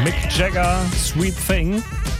Mick Jagger, Sweet Thing.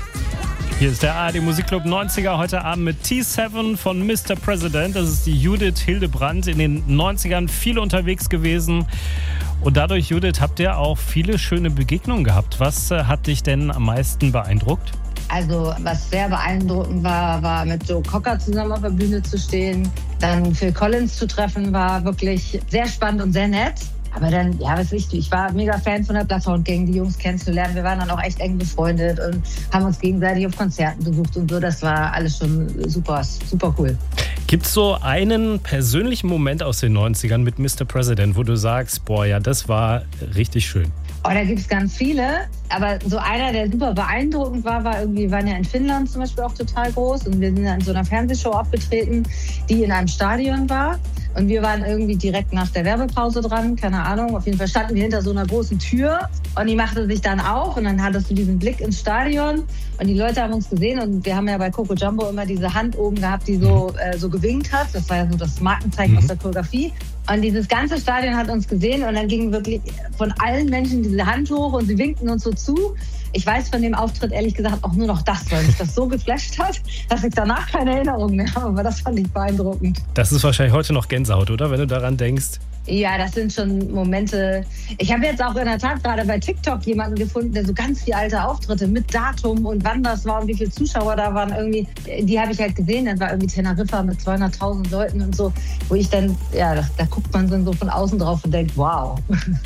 Hier ist der ARD Musikclub 90er, heute Abend mit T7 von Mr. President. Das ist die Judith Hildebrandt, in den 90ern viel unterwegs gewesen. Und dadurch, Judith, habt ihr auch viele schöne Begegnungen gehabt. Was hat dich denn am meisten beeindruckt? Also was sehr beeindruckend war mit Joe Cocker zusammen auf der Bühne zu stehen. Dann Phil Collins zu treffen, war wirklich sehr spannend und sehr nett. Aber dann, ja, was weiß ich war mega Fan von der Bloodhound Gang, die Jungs kennenzulernen. Wir waren dann auch echt eng befreundet und haben uns gegenseitig auf Konzerten besucht und so. Das war alles schon super, super cool. Gibt es so einen persönlichen Moment aus den 90ern mit Mr. President, wo du sagst, boah, ja, das war richtig schön? Oh, da gibt es ganz viele. Aber so einer, der super beeindruckend war irgendwie, wir waren ja in Finnland zum Beispiel auch total groß. Und wir sind in so einer Fernsehshow aufgetreten, die in einem Stadion war. Und wir waren irgendwie direkt nach der Werbepause dran, keine Ahnung. Auf jeden Fall standen wir hinter so einer großen Tür und die machte sich dann auf und dann hattest du diesen Blick ins Stadion und die Leute haben uns gesehen und wir haben ja bei Coco Jumbo immer diese Hand oben gehabt, die so gewinkt hat. Das war ja so das Markenzeichen aus der Choreografie. Und dieses ganze Stadion hat uns gesehen und dann ging wirklich von allen Menschen diese Hand hoch und sie winkten uns so zu. Ich weiß von dem Auftritt ehrlich gesagt auch nur noch das, weil mich das so geflasht hat, dass ich danach keine Erinnerung mehr habe. Aber das fand ich beeindruckend. Das ist wahrscheinlich heute noch Gänsehaut, oder? Wenn du daran denkst. Ja, das sind schon Momente. Ich habe jetzt auch in der Tat gerade bei TikTok jemanden gefunden, der so ganz viele alte Auftritte mit Datum und wann das war und wie viele Zuschauer da waren irgendwie. Die habe ich halt gesehen. Dann war irgendwie Teneriffa mit 200.000 Leuten und so, wo ich dann, ja, da guckt man so von außen drauf und denkt, wow.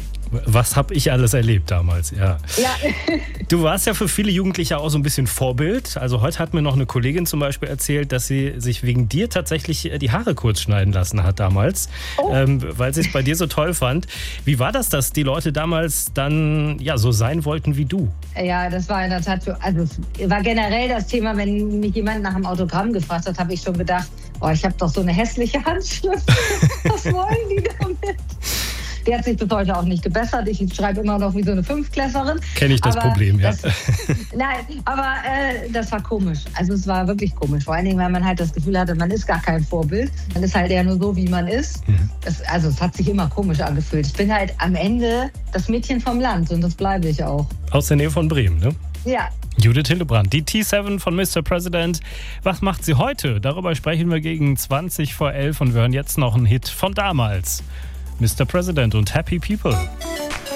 Was habe ich alles erlebt damals, ja. Ja. Du warst ja für viele Jugendliche auch so ein bisschen Vorbild. Also heute hat mir noch eine Kollegin zum Beispiel erzählt, dass sie sich wegen dir tatsächlich die Haare kurz schneiden lassen hat damals, weil sie es bei dir so toll fand. Wie war das, dass die Leute damals dann ja so sein wollten wie du? Ja, das war in der Tat, also es war generell das Thema, wenn mich jemand nach einem Autogramm gefragt hat, habe ich schon gedacht, oh, ich habe doch so eine hässliche Handschrift. Was wollen die damit? Die hat sich bis heute auch nicht gebessert. Ich schreibe immer noch wie so eine Fünftklässlerin. Kenne ich das Problem, ja. Nein, aber das war komisch. Also es war wirklich komisch. Vor allen Dingen, weil man halt das Gefühl hatte, man ist gar kein Vorbild. Man ist halt eher nur so, wie man ist. Es hat sich immer komisch angefühlt. Ich bin halt am Ende das Mädchen vom Land und das bleibe ich auch. Aus der Nähe von Bremen, ne? Ja. Judith Hildebrandt, die T7 von Mr. President. Was macht sie heute? Darüber sprechen wir gegen 20 vor 11 und wir hören jetzt noch einen Hit von damals. Mr. President und Happy People.